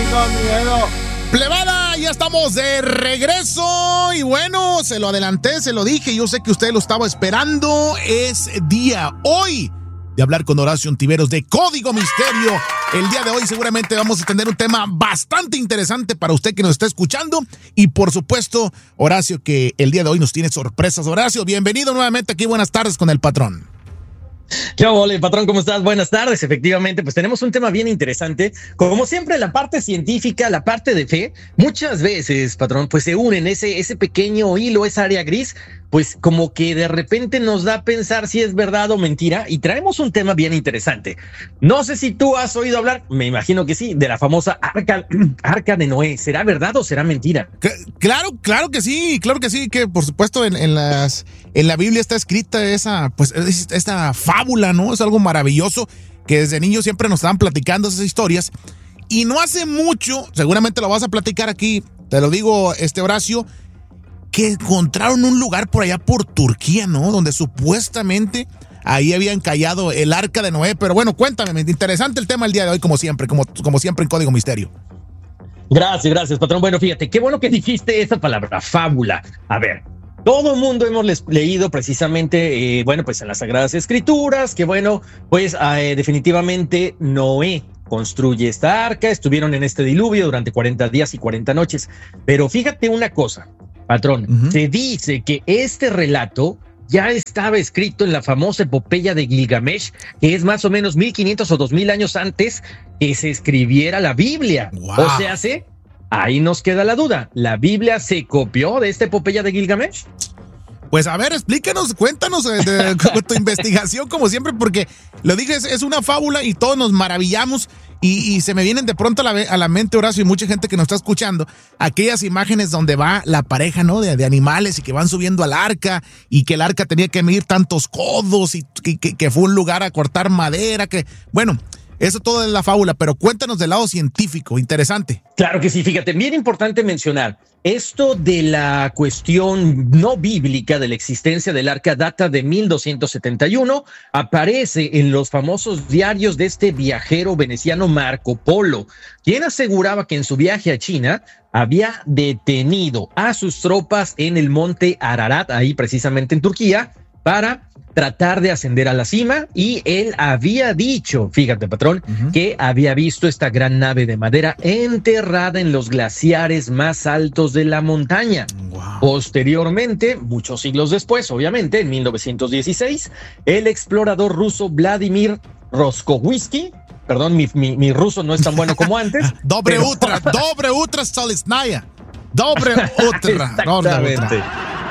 tengo miedo. Plebada, ya estamos de regreso y bueno, se lo adelanté, se lo dije, yo sé que usted lo estaba esperando. Es día hoy de hablar con Horacio Ontiveros de Código Misterio. El día de hoy seguramente vamos a tener un tema bastante interesante para usted que nos está escuchando y por supuesto, Horacio, que el día de hoy nos tiene sorpresas. Horacio, bienvenido nuevamente aquí, buenas tardes con el patrón. ¿Qué ole, patrón? ¿Cómo estás? Buenas tardes. Efectivamente, pues tenemos un tema bien interesante. Como siempre, la parte científica, la parte de fe, muchas veces, patrón, pues se unen ese pequeño hilo, esa área gris, pues como que de repente nos da a pensar si es verdad o mentira y traemos un tema bien interesante. No sé si tú has oído hablar, me imagino que sí, de la famosa arca de Noé. ¿Será verdad o será mentira? Claro que sí, que por supuesto en la Biblia está escrita esta fábula, ¿no? Es algo maravilloso que desde niños siempre nos estaban platicando esas historias y no hace mucho, seguramente lo vas a platicar aquí, te lo digo, Horacio, que encontraron un lugar por allá por Turquía, ¿no? Donde supuestamente ahí había encallado el arca de Noé. Pero bueno, cuéntame, interesante el tema el día de hoy, como siempre en Código Misterio. Gracias, patrón. Bueno, fíjate, qué bueno que dijiste esa palabra, fábula. A ver, todo el mundo hemos leído precisamente, pues en las Sagradas Escrituras, que definitivamente Noé construye esta arca, estuvieron en este diluvio durante 40 días y 40 noches. Pero fíjate una cosa, patrón, se dice que este relato ya estaba escrito en la famosa epopeya de Gilgamesh, que es más o menos 1500 o 2000 años antes que se escribiera la Biblia. Wow. O sea, ahí nos queda la duda. ¿La Biblia se copió de esta epopeya de Gilgamesh? Pues a ver, explícanos, cuéntanos de tu investigación como siempre, porque lo dije, es una fábula y todos nos maravillamos y se me vienen de pronto a la mente, Horacio, y mucha gente que nos está escuchando, aquellas imágenes donde va la pareja, ¿no? De animales y que van subiendo al arca y que el arca tenía que medir tantos codos y que fue un lugar a cortar madera, eso todo es la fábula, pero cuéntanos del lado científico, interesante. Claro que sí, fíjate, bien importante mencionar, esto de la cuestión no bíblica de la existencia del arca data de 1271, aparece en los famosos diarios de este viajero veneciano Marco Polo, quien aseguraba que en su viaje a China había detenido a sus tropas en el monte Ararat, ahí precisamente en Turquía, para tratar de ascender a la cima, y él había dicho, fíjate, patrón, que había visto esta gran nave de madera enterrada en los glaciares más altos de la montaña. Wow. Posteriormente, muchos siglos después, obviamente, en 1916, el explorador ruso Vladimir Roskovsky, perdón, mi ruso no es tan bueno como antes. Dobre utra Stolitsnaya. Exactamente.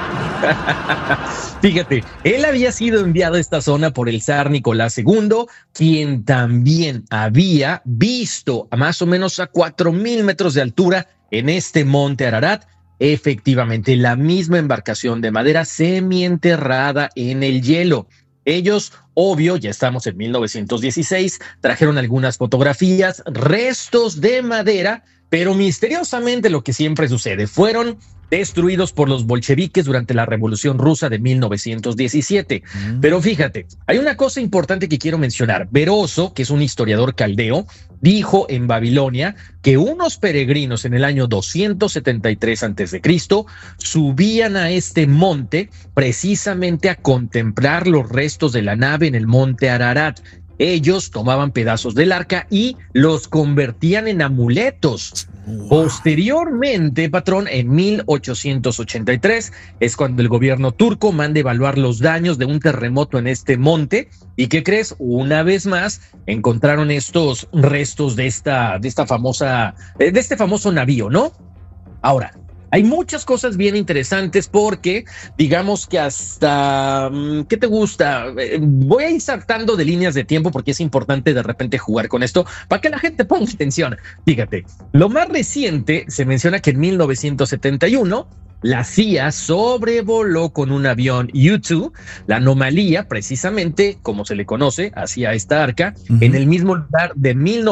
Fíjate, él había sido enviado a esta zona por el zar Nicolás II, quien también había visto a más o menos a 4,000 metros de altura en este monte Ararat, efectivamente la misma embarcación de madera semienterrada en el hielo. Ellos, obvio, ya estamos en 1916, trajeron algunas fotografías, restos de madera, pero misteriosamente lo que siempre sucede, fueron destruidos por los bolcheviques durante la Revolución Rusa de 1917. Pero fíjate, hay una cosa importante que quiero mencionar. Beroso, que es un historiador caldeo, dijo en Babilonia que unos peregrinos en el año 273 a.C. subían a este monte precisamente a contemplar los restos de la nave en el monte Ararat. Ellos tomaban pedazos del arca y los convertían en amuletos. Wow. Posteriormente, patrón, en 1883 es cuando el gobierno turco manda evaluar los daños de un terremoto en este monte. ¿Y qué crees? Una vez más encontraron estos restos de este famoso navío, ¿no? Ahora, hay muchas cosas bien interesantes porque, digamos que hasta, ¿qué te gusta? Voy a ir saltando de líneas de tiempo porque es importante de repente jugar con esto para que la gente ponga atención. Fíjate, lo más reciente se menciona que en 1971 la CIA sobrevoló con un avión U-2 la anomalía, precisamente como se le conoce hacia esta arca, en el mismo lugar de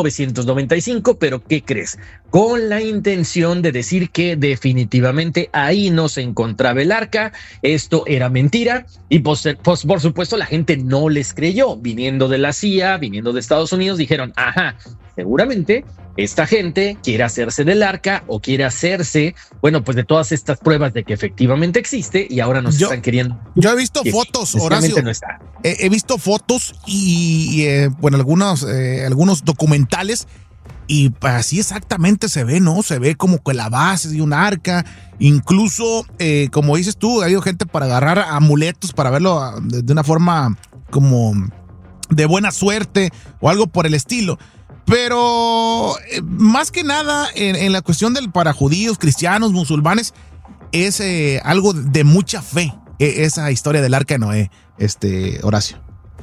1995, pero ¿qué crees? Con la intención de decir que definitivamente ahí no se encontraba el arca, esto era mentira, y por supuesto la gente no les creyó. Viniendo de la CIA, viniendo de Estados Unidos, dijeron, ajá, seguramente esta gente quiere hacerse del arca o quiere hacerse, bueno, pues de todas estas pruebas de que efectivamente existe, y ahora nos están queriendo. Yo he visto fotos, Horacio. No está. He visto fotos y bueno, algunos documentales, y así exactamente se ve, ¿no? Se ve como que la base de un arca, incluso, como dices tú, ha habido gente para agarrar amuletos para verlo de una forma como de buena suerte o algo por el estilo. Pero más que nada en la cuestión para judíos, cristianos, musulmanes, es algo de mucha fe, esa historia del arca de Noé, Horacio.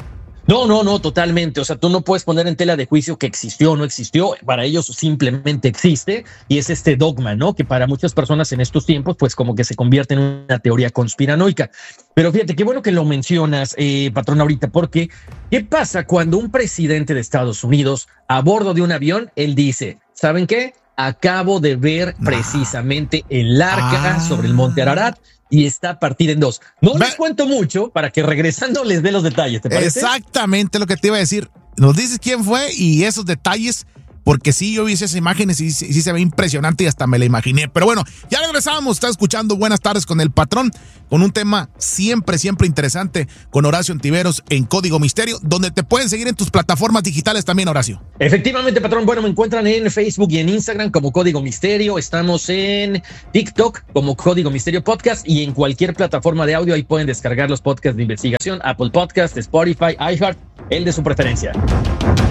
No, totalmente. O sea, tú no puedes poner en tela de juicio que existió o no existió. Para ellos simplemente existe, y es este dogma, ¿no? Que para muchas personas en estos tiempos, pues como que se convierte en una teoría conspiranoica. Pero fíjate, qué bueno que lo mencionas, patrón, ahorita, porque ¿qué pasa cuando un presidente de Estados Unidos, a bordo de un avión, él dice, ¿saben qué? Acabo de ver precisamente el arca sobre el monte Ararat, y está partida en dos. No les cuento mucho para que regresando les dé los detalles, ¿te parece? Exactamente lo que te iba a decir. Nos dices quién fue y esos detalles, porque sí, yo vi esas imágenes y sí se ve impresionante y hasta me la imaginé. Pero bueno, ya regresamos. Está escuchando Buenas Tardes con el Patrón, con un tema siempre interesante con Horacio Ontiveros en Código Misterio, donde te pueden seguir en tus plataformas digitales también, Horacio. Efectivamente, patrón. Bueno, me encuentran en Facebook y en Instagram como Código Misterio. Estamos en TikTok como Código Misterio Podcast, y en cualquier plataforma de audio ahí pueden descargar los podcasts de investigación, Apple Podcast, Spotify, iHeart, el de su preferencia.